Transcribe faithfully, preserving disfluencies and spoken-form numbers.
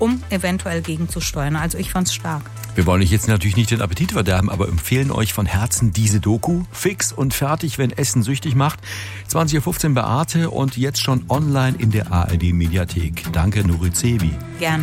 um eventuell gegenzusteuern. Also ich fand's stark. Wir wollen euch jetzt natürlich nicht den Appetit verderben, aber empfehlen euch von Herzen diese Doku. Fix und fertig, wenn Essen süchtig macht. zwanzig Uhr fünfzehn bei Arte und jetzt schon online in der A R D Mediathek. Danke, Nuri Zebi. Gerne.